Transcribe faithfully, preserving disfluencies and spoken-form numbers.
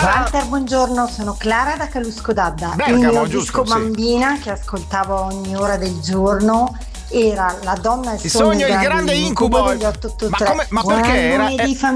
Walter, buongiorno, sono Clara da Calusco d'Adda. Bergamo, Il mio giusto, disco sì. bambina che ascoltavo ogni ora del giorno era La donna è Il sogno, il grande incubo. degli otto otto tre. Ma come- ma Buon perché? Era- lunedì, eh, famiglia.